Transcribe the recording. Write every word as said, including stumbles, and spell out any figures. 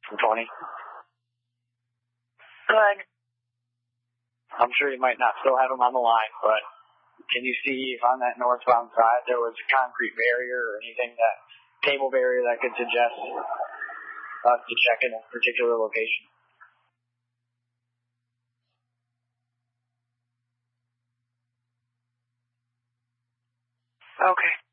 from twenty? Good. I'm sure you might not still have him on the line, but can you see if on that northbound side there was a concrete barrier or anything, that table barrier that could suggest us to check in a particular location? Okay.